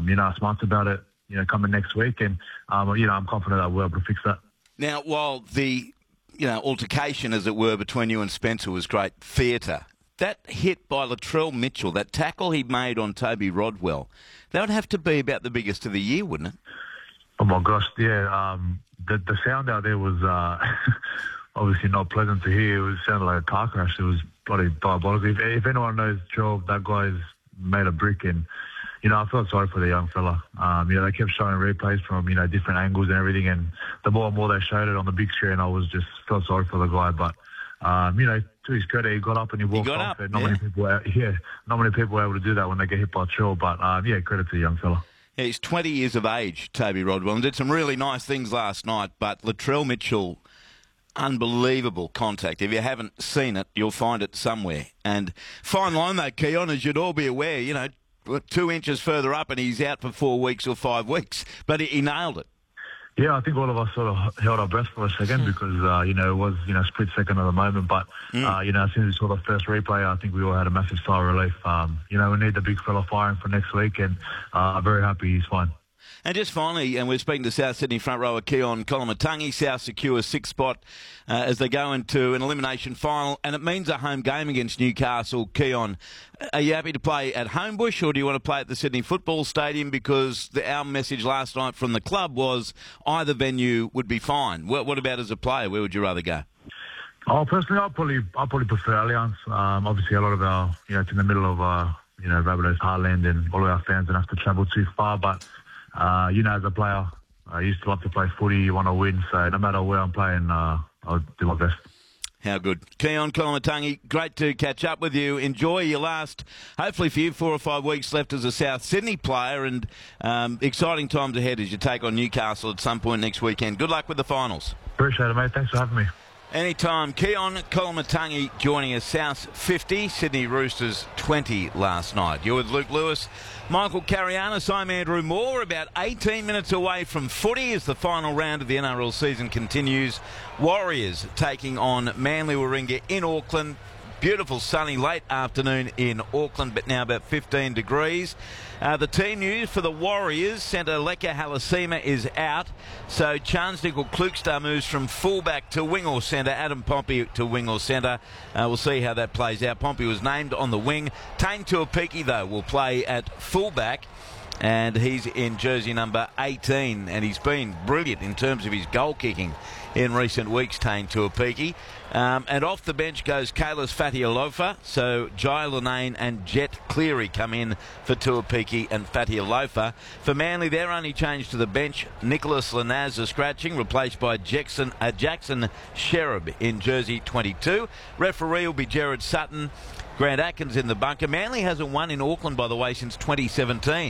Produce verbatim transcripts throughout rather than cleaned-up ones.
um, you know, smart about it, you know, coming next week. And, um, you know, I'm confident that we're able to fix that. Now, while the, you know, altercation, as it were, between you and Spencer was great theatre, that hit by Latrell Mitchell, that tackle he made on Toby Rodwell, that would have to be about the biggest of the year, wouldn't it? Oh, my gosh, yeah. Um, the, the sound out there was uh, obviously not pleasant to hear. It was, sounded like a car crash. It was bloody diabolical. If, if anyone knows Joel, that guy's made a brick. And, you know, I felt sorry for the young fella. Um, you know, they kept showing replays from, you know, different angles and everything. And the more and more they showed it on the big screen, I was just felt sorry for the guy. But, um, you know, to his credit, he got up and he walked he got off. Up, and not yeah. many people, were, yeah, not many people were able to do that when they get hit by a chill. But, um, yeah, credit to the young fella. Yeah, he's twenty years of age, Toby Rodwell, and did some really nice things last night. But Latrell Mitchell, unbelievable contact. If you haven't seen it, you'll find it somewhere. And fine line, though, Keon, as you'd all be aware, you know, two inches further up and he's out for four weeks or five weeks. But he, he nailed it. Yeah, I think all of us sort of held our breath for a second because, uh, you know, it was, you know, split second at the moment. But, mm. uh, you know, as soon as we saw the first replay, I think we all had a massive sigh of relief. Um, you know, we need the big fella firing for next week, and uh, I'm very happy he's fine. And just finally, and we're speaking to South Sydney front rower Keon Koloamatangi. South secures sixth spot uh, as they go into an elimination final, and it means a home game against Newcastle. Keon, are you happy to play at Homebush, or do you want to play at the Sydney Football Stadium? Because the, our message last night from the club was either venue would be fine. What, what about as a player? Where would you rather go? Oh, personally, I'll probably, I'll probably prefer Allianz. Um, obviously, a lot of our, you know, it's in the middle of, uh, you know, Rabbitohs heartland, and all of our fans don't have to travel too far, but Uh, you know, as a player, I used to love to play footy. You want to win, so no matter where I'm playing, uh, I'll do my best. How good. Keon Koloamatangi, great to catch up with you. Enjoy your last, hopefully for you, four or five weeks left as a South Sydney player, and um, exciting times ahead as you take on Newcastle at some point next weekend. Good luck with the finals. Appreciate it, mate. Thanks for having me. Anytime. Keon Koloamatangi joining us. South fifty, Sydney Roosters twenty last night. You're with Luke Lewis, Michael Carianis. I'm Andrew Moore. About eighteen minutes away from footy as the final round of the N R L season continues. Warriors taking on Manly Warringah in Auckland. Beautiful sunny late afternoon in Auckland, but now about fifteen degrees. Uh, the team news for the Warriors: centre Leka Halasima is out, so Charnze Nicoll-Klokstad moves from fullback to wing or centre. Adam Pompey to wing or centre. Uh, we'll see how that plays out. Pompey was named on the wing. Tane Tuapiki, though, will play at fullback, and he's in jersey number eighteen, and he's been brilliant in terms of his goal kicking in recent weeks, Tane Tuapiki. Um, and off the bench goes Kalis Fatialofa, so Jai Linane and Jet Cleary come in for Tuapiki and Fatialofa. For Manly, they're only changed to the bench. Nicholas Lanaz is scratching, replaced by Jackson, uh, Jackson Sherab in jersey twenty-two. Referee will be Jared Sutton. Grant Atkins in the bunker. Manly hasn't won in Auckland, by the way, since twenty seventeen.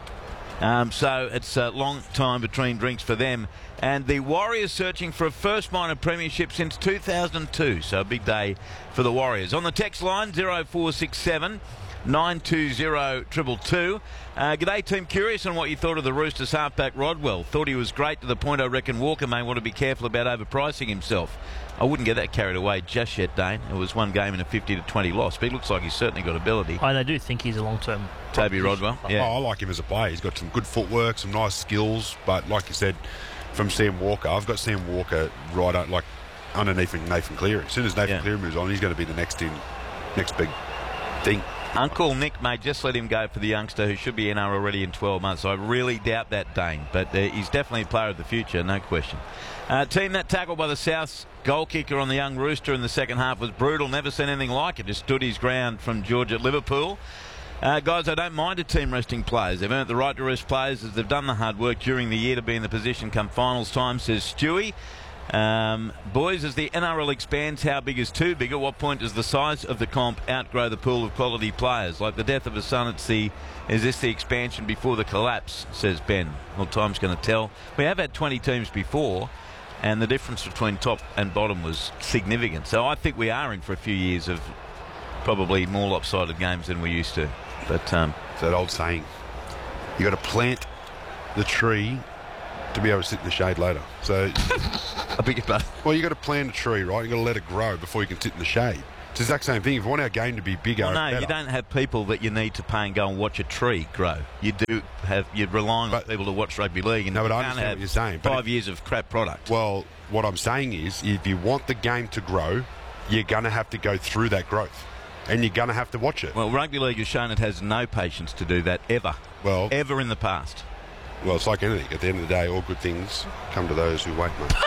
Um, so it's a long time between drinks for them. And the Warriors searching for a first minor premiership since two thousand two. So a big day for the Warriors. On the text line, zero four six seven nine two zero two two two. Uh, g'day, team. Curious on what you thought of the Roosters halfback Rodwell. Thought he was great to the point I reckon Walker may want to be careful about overpricing himself. I wouldn't get that carried away just yet, Dane. It was one game in a fifty to twenty loss, but he looks like he's certainly got ability. I do think he's a long-term Toby Rodwell. Yeah. Oh, I like him as a player. He's got some good footwork, some nice skills, but like you said, from Sam Walker, I've got Sam Walker right on, like underneath Nathan Cleary. As soon as Nathan yeah. Cleary moves on, he's going to be the next in, next big thing. Uncle Nick may just let him go for the youngster who should be N R L ready in twelve months. I really doubt that, Dane, but uh, he's definitely a player of the future, no question. Uh, team, that tackle by the South's goal kicker on the young Rooster in the second half was brutal. Never seen anything like it. Just stood his ground from George at Liverpool. Uh, guys, I don't mind a team resting players. They've earned the right to rest players as they've done the hard work during the year to be in the position come finals time, says Stewie. Um, boys, as the N R L expands, how big is too big? At what point does the size of the comp outgrow the pool of quality players? Like the death of a son at sea, is this the expansion before the collapse, says Ben? Well, time's going to tell. We have had twenty teams before, and the difference between top and bottom was significant. So I think we are in for a few years of probably more lopsided games than we used to. But um, it's that old saying, you got to plant the tree to be able to sit in the shade later. So I beg your pardon. Well, you got to plant a tree, right? You got to let it grow before you can sit in the shade. It's the exact same thing. If you want our game to be bigger, Well, no, better. you don't have people that you need to pay and go and watch a tree grow. You do have, you're relying But- on people to watch rugby league, and No, but you I can't understand have what you're saying, but five years of crap product. Well, what I'm saying is, if you want the game to grow, you're going to have to go through that growth, and you're going to have to watch it. Well, rugby league has shown it has no patience to do that ever, Well, ever in the past. well, it's like anything. At the end of the day, all good things come to those who wait, mate.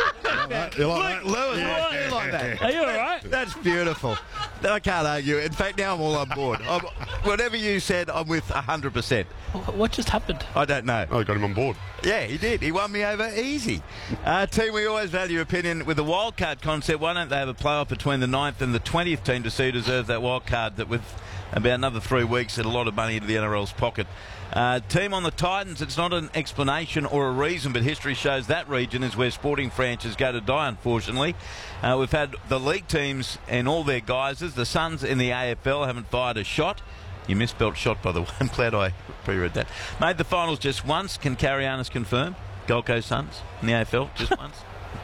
You like that? Lewis, Yeah. you like that? Are you all right? That's beautiful. I can't argue. In fact, now I'm all on board. I'm, whatever you said, I'm with one hundred percent. Wh- What just happened? I don't know. Oh, I got him on board. Yeah, he did. He won me over easy. Uh, team, we always value your opinion. With the wild card concept, why don't they have a playoff between the ninth and the twentieth team to see who deserves that wild card, that with about another three weeks and a lot of money into the N R L's pocket. Uh, team on the Titans, it's not an explanation or a reason, but history shows that region is where sporting franchises go to die, unfortunately. Uh, we've had the league teams and all their guises. The Suns in the A F L haven't fired a shot. You misspelled shot, by the way. I'm glad I pre-read that. Made the finals just once. Can Carianis confirm? Gold Coast Suns in the A F L just once?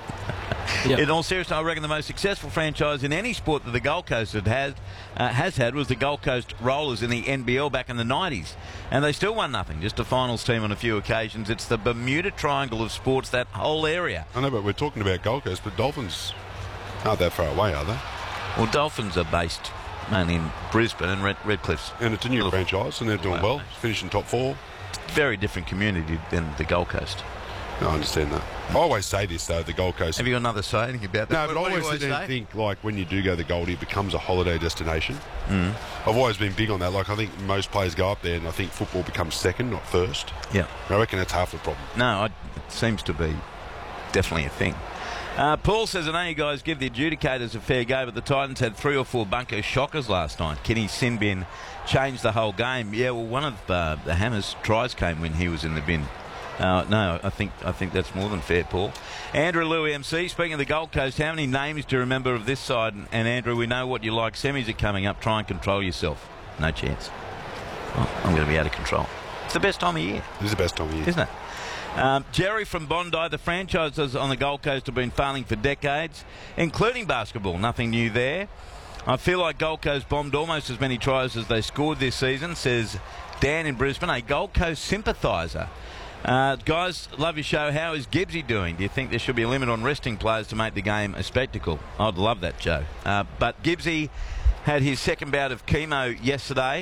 Yep. In all seriousness, I reckon the most successful franchise in any sport that the Gold Coast had had, uh, has had was the Gold Coast Rollers in the N B L back in the nineties. And they still won nothing, just a finals team on a few occasions. It's the Bermuda Triangle of sports, that whole area. I know, but we're talking about Gold Coast, but Dolphins aren't that far away, are they? Well, Dolphins are based mainly in Brisbane and Red, Redcliff's. And it's a new Little- franchise, and they're doing Well, well, finishing top four. Very different community than the Gold Coast. No, I understand that. I always say this, though, the Gold Coast. Have you got another saying about that? No, What- but what I do you always sit there say? and think, like, when you do go to the Goldie, it becomes a holiday destination. Mm. I've always been big on that. Like, I think most players go up there, and I think football becomes second, not first. Yeah. I reckon that's half the problem. No, I, it seems to be definitely a thing. Uh, Paul says, I know you guys give the adjudicators a fair go, but the Titans had three or four bunker shockers last night. Kenny Sinbin changed the whole game. Yeah, well, one of uh, the Hammers' tries came when he was in the bin. Uh, no, I think I think that's more than fair, Paul. Andrew Louie M C, speaking of the Gold Coast, how many names do you remember of this side? And, and Andrew, we know what you like. Semis are coming up. Try and control yourself. No chance. Oh, I'm going to be out of control. It's the best time of year, This is the best time of year. isn't it? Um, Jerry from Bondi, the franchises on the Gold Coast have been failing for decades, including basketball. Nothing new there. I feel like Gold Coast bombed almost as many tries as they scored this season, says Dan in Brisbane, a Gold Coast sympathiser. Uh, guys, love your show. How is Gibbsy doing? Do you think there should be a limit on resting players to make the game a spectacle? I'd love that, Joe. Uh, but Gibbsy had his second bout of chemo yesterday.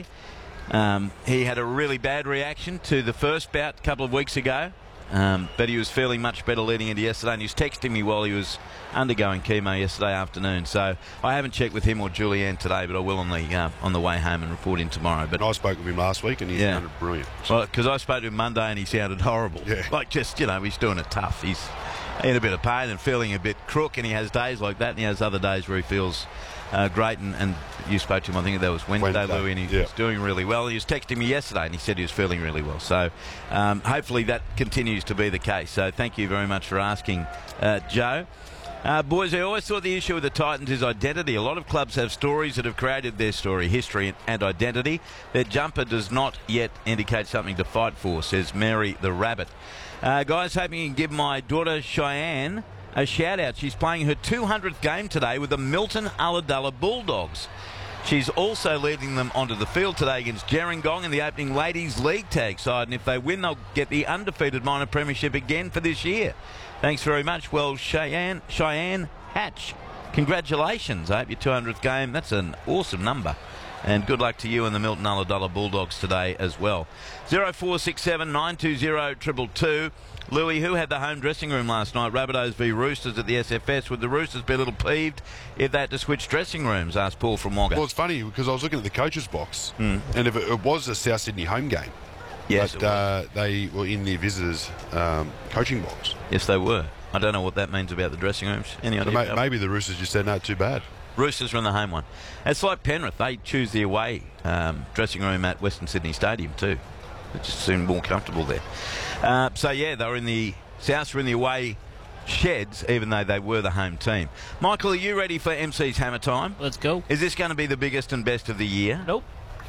Um, he had a really bad reaction to the first bout a couple of weeks ago. Um, but he was feeling much better leading into yesterday, and he was texting me while he was undergoing chemo yesterday afternoon. So I haven't checked with him or Julianne today, but I will on the uh, on the way home and report in tomorrow. But And I spoke with him last week, and he Yeah. sounded brilliant. well, because I spoke to him Monday and he sounded horrible. Yeah. Like, just, you know, he's doing it tough. He's in a bit of pain and feeling a bit crook, and he has days like that, and he has other days where he feels uh, great. And, and you spoke to him, I think that was Wednesday, Wednesday, Louie, and he yeah. was doing really well. He was texting me yesterday and he said he was feeling really well. So um, hopefully that continues to be the case. So thank you very much for asking, uh, Joe. Uh, boys, I always thought the issue with the Titans is identity. A lot of clubs have stories that have created their story, history and identity. Their jumper does not yet indicate something to fight for, says Mary the Rabbit. Uh, guys, hoping you can give my daughter Cheyenne a shout out. She's playing her two hundredth game today with the Milton Ulladulla Bulldogs. She's also leading them onto the field today against Gerringong in the opening Ladies League tag side, and if they win, they'll get the undefeated minor premiership again for this year. Thanks very much. Well, Cheyenne, Cheyenne Hatch, congratulations. I hope your two hundredth game. That's an awesome number. And good luck to you and the Milton Ulladulla Bulldogs today as well. zero four six seven nine two zero two two two. Louis, who had the home dressing room last night? Rabbitohs v Roosters at the S F S. Would the Roosters be a little peeved if they had to switch dressing rooms? Asked Paul from Wagga. Well, it's funny because I was looking at the coaches' box, Mm. and if it, it was a South Sydney home game, yes, but uh, they were in the visitors' um, coaching box. yes, they were. I don't know what that means about the dressing rooms. Any So idea? may, maybe the Roosters just said, no, too bad. Roosters are in the home one. It's like Penrith. They choose the away um, dressing room at Western Sydney Stadium too. It just seemed more comfortable there. Uh, so, yeah, they were in the... Souths were in the away sheds, even though they were the home team. Michael, are you ready for M C's Hammer Time? Let's go. Is this going to be the biggest and best of the year? Nope.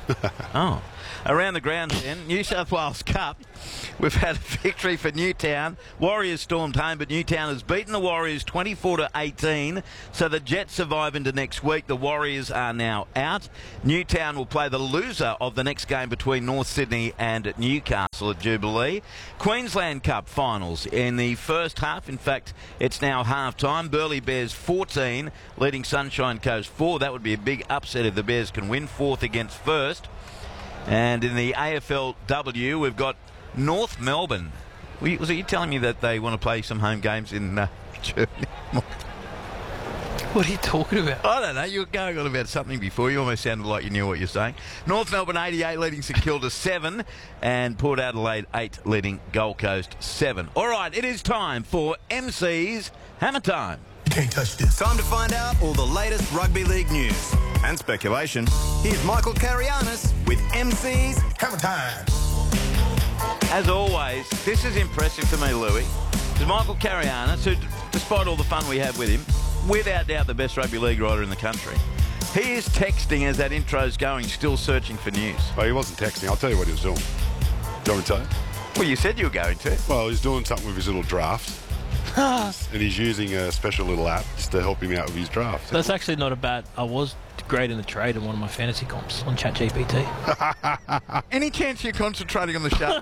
Oh. Around the ground then, New South Wales Cup. We've had a victory for Newtown. Warriors stormed home, but Newtown has beaten the Warriors twenty-four to eighteen. So the Jets survive into next week. The Warriors are now out. Newtown will play the loser of the next game between North Sydney and Newcastle at Jubilee. Queensland Cup finals in the first half. In fact, it's now half time. Burleigh Bears fourteen, leading Sunshine Coast four. That would be a big upset if the Bears can win. Fourth against first. And in the A F L W, we've got North Melbourne. Was it you telling me that they want to play some home games in uh, Germany? What are you talking about? I don't know. You were going on about something before. You almost sounded like you knew what you're saying. North Melbourne eighty-eight leading St Kilda seven, and Port Adelaide eight leading Gold Coast seven. All right, it is time for M C's Hammer Time. Can't touch this. Time to find out all the latest rugby league news and speculation. Here's Michael Carianis with M C's Hammer time. As always, this is impressive to me, Louis. Because Michael Carianis, who, despite all the fun we have with him, without doubt the best rugby league writer in the country, he is texting as that intro's going, still searching for news. Well, he wasn't texting. I'll tell you what he was doing. Do you want me to tell you? Well, you said you were going to. Well, he's doing something with his little draft. And he's using a special little app just to help him out with his draft. That's actually not a bad. I was great in the trade in one of my fantasy comps on ChatGPT. Any chance you're concentrating on the show?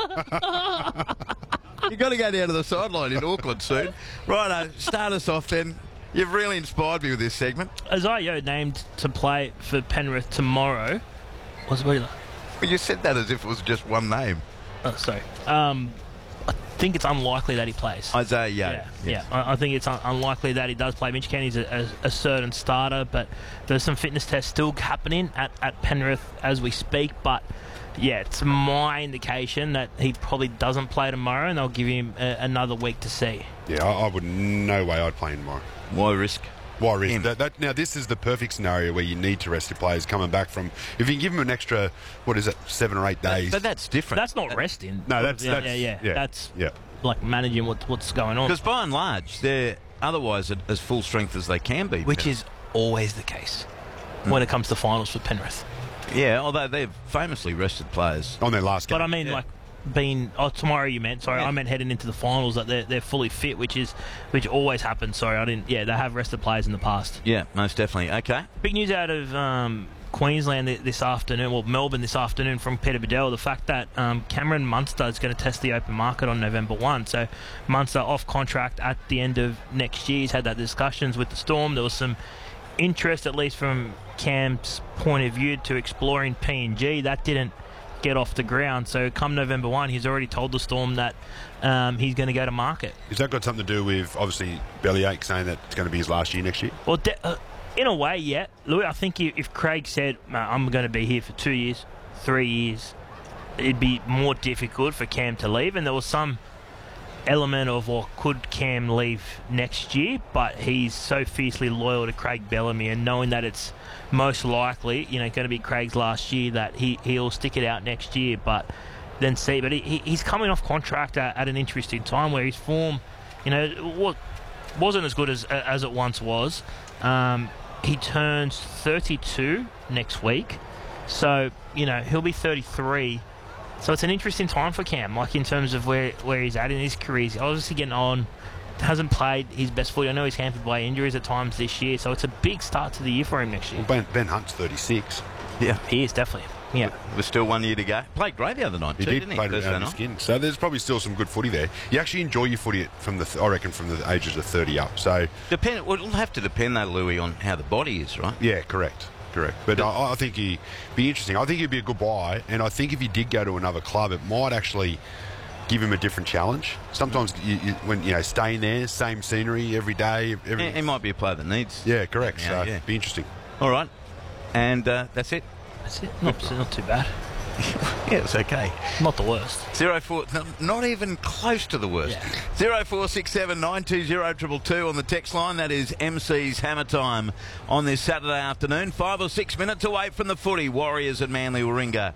You've got to go down to the sideline in Auckland soon. Righto, start us off then. You've really inspired me with this segment. Isaiah named to play for Penrith tomorrow. What's the well, you said that as if it was just one name. Oh, sorry. Um, I think it's unlikely that he plays. Isaiah Yeo. Yeah, yes. yeah. I, I think it's un- unlikely that he does play. Mitch Kenny's a, a, a certain starter, but there's some fitness tests still happening at, at Penrith as we speak. But yeah, it's my indication that he probably doesn't play tomorrow, and they'll give him a, another week to see. Yeah, I, I would no way I'd play him tomorrow. Why risk? Why risk? That, that, now, this is the perfect scenario where you need to rest your players coming back from. If you can give them an extra, what is it, seven or eight days? But, but that's different. That's not resting. No, that's yeah, that's, yeah, yeah. yeah. That's yeah. like managing what, what's going on. Because by and large, they're otherwise as full strength as they can be. Which is always the case mm. when it comes to finals for Penrith. Yeah, although they've famously rested players on their last game. But I mean, yeah. like being oh tomorrow you meant sorry yeah. I meant heading into the finals that they're they're fully fit, which is which always happens. Sorry, I didn't. Yeah, they have rested players in the past. Yeah, most definitely. Okay. Big news out of um, Queensland this afternoon, well Melbourne this afternoon from Peter Bedell. The fact that um, Cameron Munster is going to test the open market on November first. So Munster off contract at the end of next year. He's had that discussions with the Storm. There was some interest, at least from Cam's point of view, to exploring P N G. That didn't get off the ground. So come November first, he's already told the Storm that um, he's going to go to market. Has that got something to do with, obviously, Bellyache saying that it's going to be his last year next year? Well, de- uh, in a way, yeah. Louis, I think if Craig said, I'm going to be here for two years, three years, it'd be more difficult for Cam to leave. And there was some element of, well, could Cam leave next year? But he's so fiercely loyal to Craig Bellamy, and knowing that it's most likely, you know, going to be Craig's last year, that he, he'll stick it out next year, but then see. But he, he's coming off contract at, at an interesting time where his form, you know, wasn't as good as as it once was. Um, he turns thirty-two next week, so, you know, he'll be thirty-three. So it's an interesting time for Cam, like in terms of where, where he's at in his career. He's obviously getting on. Hasn't played his best footy. I know he's hampered by injuries at times this year, so it's a big start to the year for him next year. Well, Ben, Ben Hunt's thirty-six. Yeah, he is definitely. Yeah, there's still one year to go. Played great the other night he too, did, didn't he? Played it out of his skin. So there's probably still some good footy there. You actually enjoy your footy from the, I reckon, from the ages of thirty up. So depend. Well, it'll have to depend though, Louis, on how the body is, right? Yeah, correct. Correct. But I, I think he'd be interesting. I think he'd be a good buy, and I think if he did go to another club, it might actually give him a different challenge. Sometimes you, you, when you know staying there, same scenery every day. Every... He might be a player that needs. Yeah, correct. Yeah, so yeah. be interesting. All right, and uh, that's it. That's it. Not, not too bad. Yeah, it's okay. Not the worst. Zero four, no, not even close to the worst. Yeah. Zero four six seven nine two zero triple two on the text line. That is M C's Hammer Time on this Saturday afternoon. Five or six minutes away from the footy. Warriors and Manly Warringah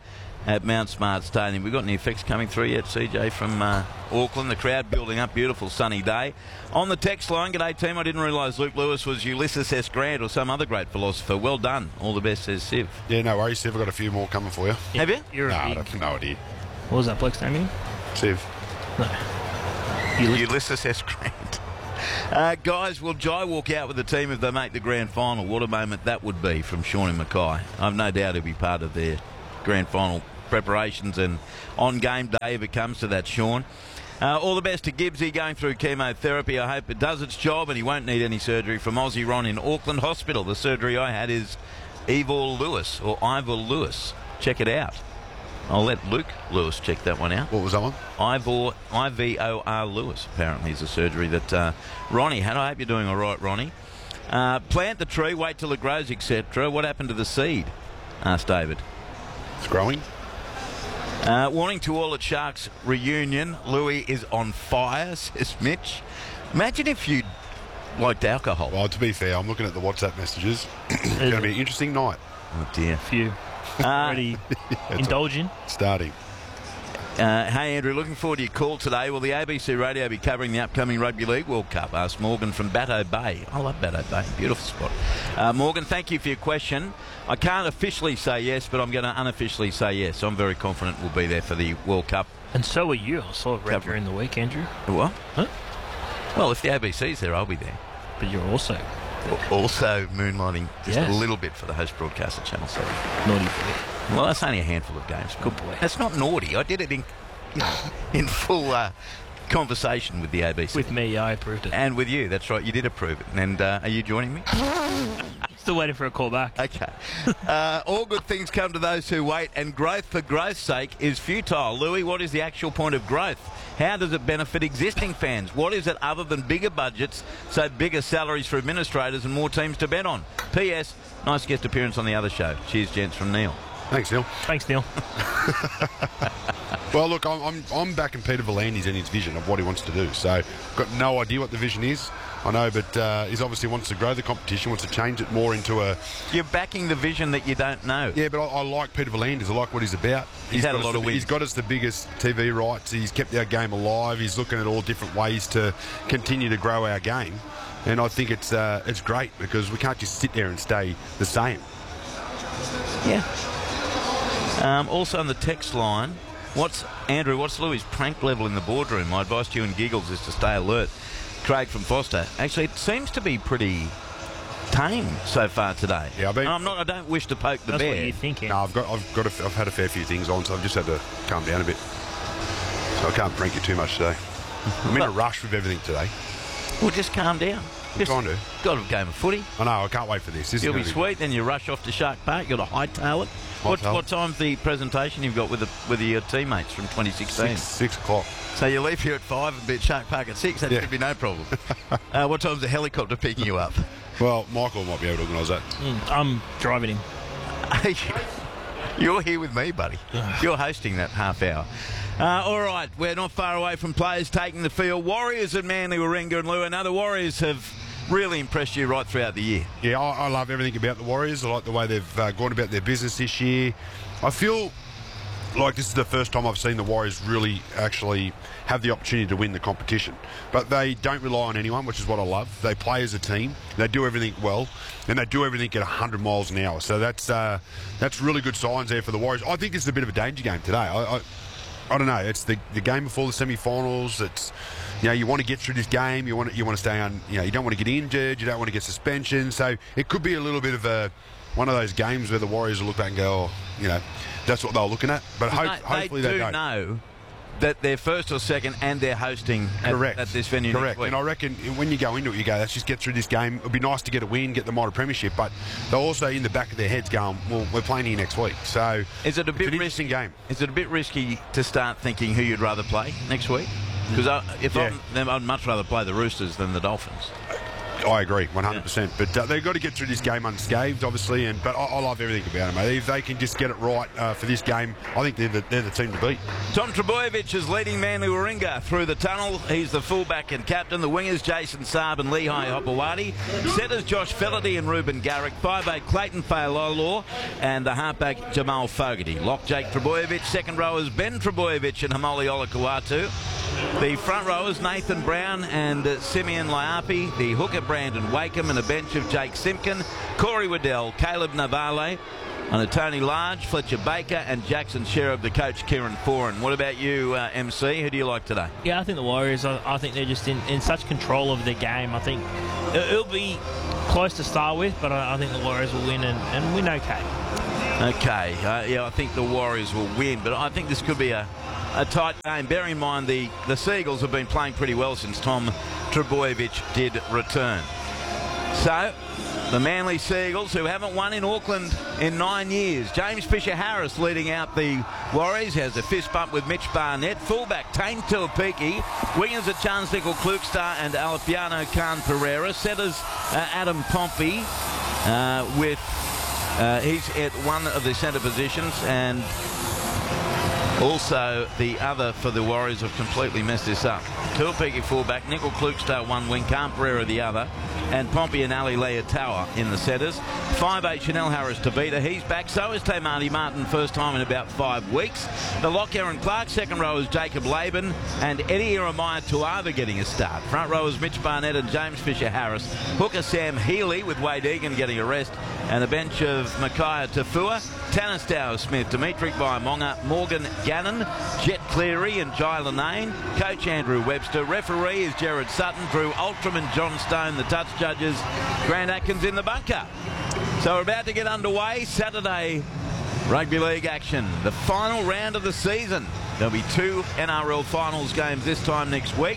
at Mount Smart Stadium. We've got any effects coming through yet, C J, from uh, Auckland? The crowd building up. Beautiful sunny day. On the text line, g'day team. I didn't realise Luke Lewis was Ulysses S. Grant or some other great philosopher. Well done. All the best, says Siv. Yeah, no worries, Siv. I've got a few more coming for you. Have you? You're No, a I big... don't, no idea. What was that bloke's name again? Siv. No. Ulysses. Ulysses S. Grant. Uh, guys, will Jai walk out with the team if they make the grand final? What a moment that would be from Shawnee Mackay. I've no doubt he'll be part of their grand final preparations and on game day if it comes to that, Sean. Uh, all the best to Gibbsy going through chemotherapy. I hope it does its job and he won't need any surgery. From Aussie Ron in Auckland Hospital. The surgery I had is Ivor Lewis or Ivor Lewis. Check it out. I'll let Luke Lewis check that one out. What was that one? Ivor, I V O R Lewis, apparently, is a surgery that uh, Ronnie had. I hope you're doing all right, Ronnie. Uh, plant the tree, wait till it grows, et cetera. What happened to the seed? Asked David. It's growing. Uh, warning to all at Sharks reunion. Louis is on fire, says Mitch. Imagine if you liked alcohol. Well, to be fair, I'm looking at the WhatsApp messages. It's going to be an interesting night. Oh, dear. Few. Uh, Already indulging. Starting. Uh, hey, Andrew, looking forward to your call today. Will the A B C radio be covering the upcoming Rugby League World Cup? Asked Morgan from Batto Bay. I love Batto Bay. Beautiful spot. Uh, Morgan, thank you for your question. I can't officially say yes, but I'm going to unofficially say yes. I'm very confident we'll be there for the World Cup. And so are you. I saw it right Cover. during the week, Andrew. What? Huh? Well, if the A B C's there, I'll be there. But you're also Also moonlighting just Yes. a little bit for the host broadcaster, Channel seven. naughty boy. Well, that's only a handful of games. Good boy. That's not naughty. I did it in, you know, in full uh, conversation with the A B C. With me, I approved it. And with you, that's right. You did approve it. And uh, are you joining me? Still waiting for a call back. Okay. Uh, all good things come to those who wait, and growth for growth's sake is futile. Louis, what is the actual point of growth? How does it benefit existing fans? What is it other than bigger budgets, so bigger salaries for administrators and more teams to bet on? P S. Nice guest appearance on the other show. Cheers, gents, from Neil. Thanks, Neil. Thanks, Neil. Well, look, I'm, I'm, I'm backing Peter V'landys in his vision of what he wants to do. So, I've got no idea what the vision is. I know, but uh, he obviously wants to grow the competition, wants to change it more into a... You're backing the vision that you don't know. Yeah, but I, I like Peter V'landys. I like what he's about. He's had got a lot us of the, wins. He's got us the biggest T V rights. He's kept our game alive. He's looking at all different ways to continue to grow our game. And I think it's uh, it's great because we can't just sit there and stay the same. Yeah. Um, also on the text line, what's Andrew, what's Louis' prank level in the boardroom? My advice to you and Giggles is to stay alert. Craig from Foster. Actually, it seems to be pretty tame so far today. Yeah, I mean- I'm not. I don't wish to poke the That's bear. what you're thinking. No, I've got I've got a, I've had a fair few things on, so I've just had to calm down a bit. So I can't prank you too much today. I'm in a rush with everything today. Well, just calm down. Just trying to. got a game of footy. I know. I can't wait for this. This is You'll be gonna sweet. Then you rush off to Shark Park. You've got to hightail it. What, Hightail. what time's the presentation you've got with the, with your teammates from twenty sixteen? Six, six o'clock. So you leave here at five and be at Shark Park at six. That Yeah. should be no problem. uh, what time's the helicopter picking you up? Well, Michael might be able to organise that. Mm, I'm driving him. You're here with me, buddy. You're hosting that half hour. Uh, all right, we're not far away from players taking the field. Warriors at Manly, Warringah and Lou. And other Warriors have really impressed you right throughout the year. Yeah, I, I love everything about the Warriors. I like the way they've uh, gone about their business this year. I feel like this is the first time I've seen the Warriors really actually have the opportunity to win the competition. But they don't rely on anyone, which is what I love. They play as a team. They do everything well, and they do everything at one hundred miles an hour. So that's uh, that's really good signs there for the Warriors. I think this is a bit of a danger game today. I, I, I don't know. It's the, the game before the semi-finals. It's, you know, you want to get through this game. You want to, you want to stay on. You know, you don't want to get injured. You don't want to get suspension. So it could be a little bit of a one of those games where the Warriors will look back and go, oh, you know, that's what they're looking at. But hope, they, hopefully they they do don't. know that they're first or second and they're hosting at, Correct. at this venue Correct. next week. And I reckon when you go into it, you go, let's just get through this game. It'd be nice to get a win, get the minor premiership, but they're also in the back of their heads going, well, we're playing here next week. So Is it a it's bit an ris- interesting game. Is it a bit risky to start thinking who you'd rather play next week? Because if Yeah. I'm, then I'd much rather play the Roosters than the Dolphins. I agree, one hundred percent. But uh, they've got to get through this game unscathed, obviously. And but I, I love everything about them, mate. If they can just get it right uh, for this game, I think they're the, they're the team to beat. Tom Trbojevic is leading Manly Warringah through the tunnel. He's the fullback and captain. The wingers, Jason Saab and Lehigh Hopewadi. Setters, Josh Felaherty and Ruben Garrick. five eight, Clayton Failolo. And the halfback, Jamal Fogarty. Lock, Jake Trbojevic. Second rowers, Ben Trbojevic and Hamoli Olakau'atu. The front rowers, Nathan Brown and uh, Simeon Laiapi. The hooker, Brandon Wakeham, and a bench of Jake Simpkin, Corey Waddell, Caleb Navale, and a Tony Large, Fletcher Baker, and Jackson Sherribb, the coach, Kieran Foran. What about you, uh, M C? Who do you like today? Yeah, I think the Warriors, I, I think they're just in, in such control of their game. I think it, it'll be close to start with, but I, I think the Warriors will win and, and win okay. Okay, uh, yeah, I think the Warriors will win, but I think this could be a A tight game. Bear in mind the, the Seagulls have been playing pretty well since Tom Trbojevic did return. So, the Manly Seagulls, who haven't won in Auckland in nine years. James Fisher-Harris leading out the Warriors, has a fist bump with Mitch Barnett. Fullback, Tane Tuapiki. Wingers are Charles Nickel Klukstar and Alfiano Khan Pereira. Setters, uh, Adam Pompey uh, with... Uh, he's at one of the centre positions, and also the other for the Warriors have completely messed this up. Tuapiki fullback, Nickel Klukstar one wing, Khan Pereira the other, and Pompey and Ali Leotawa in the setters. five eight, Chanel Harris Tavita, he's back. So is Tamati Martin, first time in about five weeks. The lock, Aaron Clark. Second row is Jacob Laban and Eddie Jeremiah Tuava getting a start. Front row is Mitch Barnett and James Fisher-Harris. Hooker Sam Healy with Wade Egan getting a rest, and a bench of Micaiah Tafua, Tanastow Smith, Dimitri Baimonga, Morgan Gannon, Jet Cleary and Jai Lanane. Coach Andrew Webster. Referee is Jared Sutton. Drew Ultram and John Stone, the touch judges. Grant Atkins in the bunker. So we're about to get underway. Saturday Rugby League action. The final round of the season. There'll be two N R L finals games this time next week.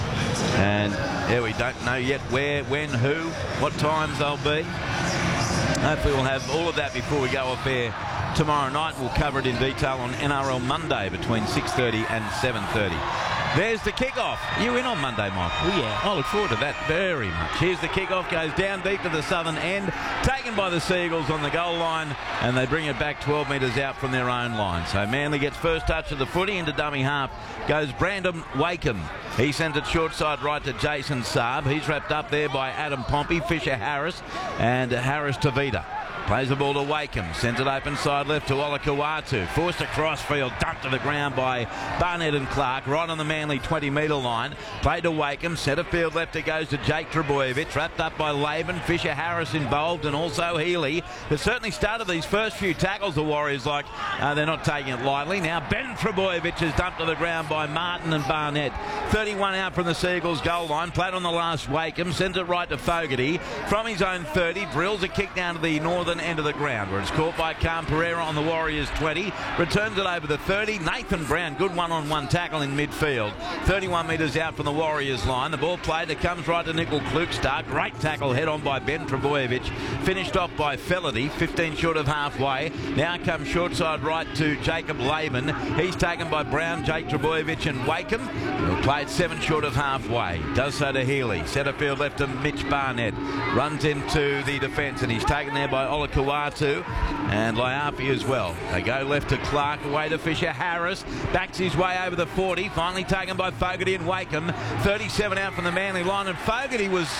And yeah, we don't know yet where, when, who, what times they'll be. Hopefully we'll have all of that before we go off air tomorrow night. We'll cover it in detail on N R L Monday between six thirty and seven thirty. There's the kickoff. You in on Monday, Mike? Oh, yeah. I look forward to that very much. Here's the kickoff, goes down deep to the southern end, taken by the Seagulls on the goal line, and they bring it back twelve metres out from their own line. So Manly gets first touch of the footy. Into dummy half goes Brandon Wakeham. He sends it short side right to Jason Saab. He's wrapped up there by Adam Pompey, Fisher-Harris, and Harris Tavita. Plays the ball to Wakeham. Sends it open side left to Olakau'atu. Forced across field. Dumped to the ground by Barnett and Clark. Right on the Manly twenty metre line. Played to Wakeham. Centre field left it goes to Jake Trbojevic. Wrapped up by Laban. Fisher-Harris involved, and also Healy. Has certainly started these first few tackles, the Warriors, like uh, they're not taking it lightly. Now Ben Trbojevic is dumped to the ground by Martin and Barnett. thirty-one out from the Seagulls goal line. Played on the last Wakeham. Sends it right to Fogarty. From his own thirty. Drills a kick down to the northern end of the ground, where it's caught by Khan Pereira on the Warriors twenty. Returns it over the thirty. Nathan Brown, good one-on-one tackle in midfield. thirty-one metres out from the Warriors line. The ball played. It comes right to Nickel Klukstar. Great tackle head on by Ben Trbojevic. Finished off by Felaherty. fifteen short of halfway. Now comes short side right to Jacob Laban. He's taken by Brown, Jake Trbojevic and Wakeham. He'll play it seven short of halfway. Does so to Healy. Centre field left to Mitch Barnett. Runs into the defence, and he's taken there by Olakau'atu and Laiapi as well. They go left to Clark, away to Fisher-Harris. Backs his way over the forty. Finally taken by Fogarty and Wakeham. thirty-seven out from the Manly line, and Fogarty was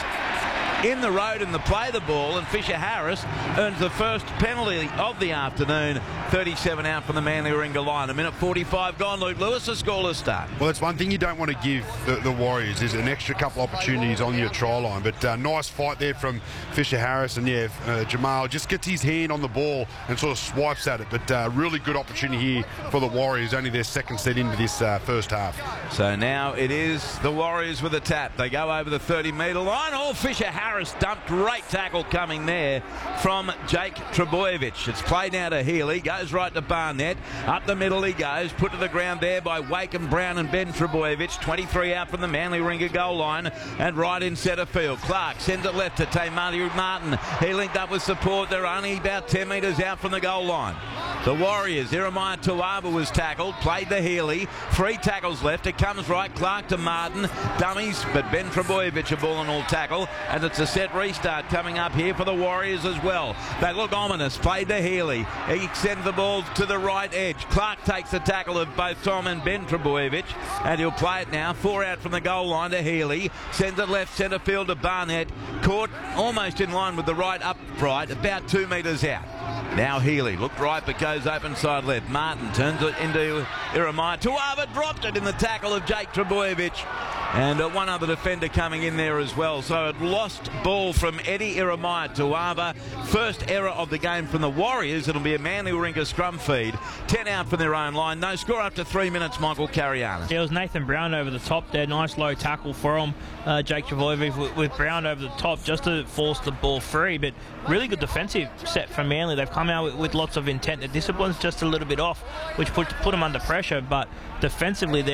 in the road in the play the ball, and Fisher-Harris earns the first penalty of the afternoon. thirty-seven out from the Manly Warringah line. A minute forty-five gone. Luke Lewis, a scoreless start. Well, that's one thing you don't want to give the, the Warriors is an extra couple opportunities on your try line. But uh, nice fight there from Fisher-Harris, and yeah, uh, Jamal just gets his hand on the ball and sort of swipes at it. But uh, really good opportunity here for the Warriors. Only their second set into this uh, first half. So now it is the Warriors with a tap. They go over the thirty metre line. Oh, Fisher-Harris dumped. Great tackle coming there from Jake Trbojevic. It's played now to Healy. Goes right to Barnett. Up the middle he goes. Put to the ground there by Wakeham, Brown and Ben Trbojevic. twenty-three out from the Manly Warringah goal line and right in centre field. Clark sends it left to Tamati Martin. He linked up with support. They're only about ten metres out from the goal line. The Warriors, Jeremiah Tuava was tackled. Played to Healy. Three tackles left. It comes right. Clark to Martin. Dummies, but Ben Trbojevic a ball and all tackle. And it's It's a set restart coming up here for the Warriors as well. They look ominous. Played to Healy. He sends the ball to the right edge. Clark takes the tackle of both Tom and Ben Trebojevic, and he'll play it now. Four out from the goal line to Healy. Sends it left centre field to Barnett. Caught almost in line with the right upright, about two metres out. Now Healy looked right but goes open side left. Martin turns it into Iremaya. Tuava dropped it in the tackle of Jake Trebojevic. And uh, one other defender coming in there as well. So it lost ball from Eddie Iremaya Tuava. First error of the game from the Warriors. It'll be a Manly Warringah scrum feed. Ten out from their own line. No score after three minutes, Michael Carianis. Yeah, it was Nathan Brown over the top there. Nice low tackle for him. Uh, Jake Trebojevic with, with Brown over the top just to force the ball free. But really good defensive set from Manly. They've come out with, with lots of intent. The discipline's just a little bit off, which put, put them under pressure. But defensively, they're